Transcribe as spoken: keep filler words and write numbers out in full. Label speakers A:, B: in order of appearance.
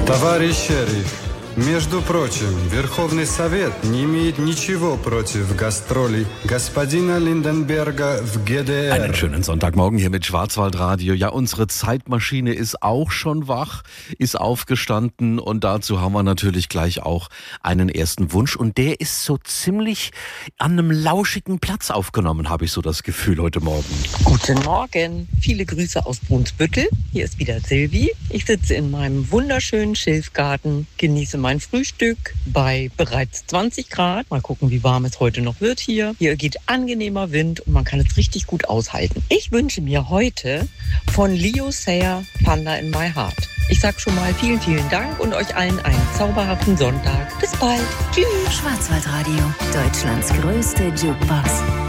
A: Товарищ шериф, между прочим, Верховный Совет не имеет ничего против гастролей господина Lindenberger в G D R.
B: Einen schönen Sonntagmorgen hier mit Schwarzwaldradio. Ja, unsere Zeitmaschine ist auch schon wach, ist aufgestanden und dazu haben wir natürlich gleich auch einen ersten Wunsch und der ist so ziemlich an einem lauschigen Platz aufgenommen, habe ich so das Gefühl heute Morgen.
C: Guten Morgen, viele Grüße aus Brunsbüttel. Hier ist wieder Silvi. Ich sitze in meinem wunderschönen Schilfgarten, genieße mein Frühstück bei bereits zwanzig Grad. Mal gucken, wie warm es heute noch wird hier. Hier geht angenehmer Wind und man kann es richtig gut aushalten. Ich wünsche mir heute von Leo Sayer Panda in My Heart. Ich sag schon mal vielen, vielen Dank und euch allen einen zauberhaften Sonntag. Bis bald. Tschüss.
D: Schwarzwaldradio, Deutschlands größte Jukebox.